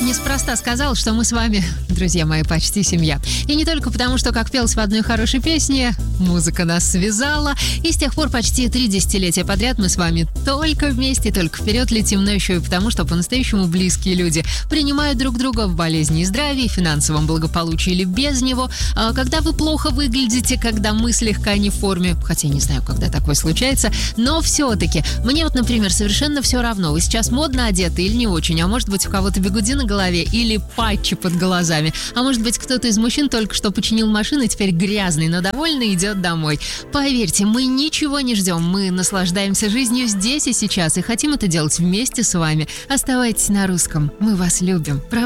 неспроста сказал, что мы с вами, друзья мои, почти семья. И не только потому, что, как пелось в одной хорошей песне, музыка нас связала, и с тех пор почти 3 десятилетия подряд мы с вами только вместе, только вперед летим, но еще и потому, что по-настоящему близкие люди принимают друг друга в болезни и здравии, финансовом благополучии или без него, когда вы плохо выглядите, когда мы слегка не в форме, хотя не знаю, когда такое случается, но все-таки мне вот, например, совершенно все равно, вы сейчас модно одеты или не очень, а может быть у кого-то бигуди на голове или патчи под глазами, а может быть кто-то из мужчин только что починил машину и теперь грязный, но довольный идет домой. Поверьте, мы ничего не ждем, мы наслаждаемся жизнью здесь и сейчас и хотим это делать вместе с вами. Оставайтесь на русском, мы вас любим.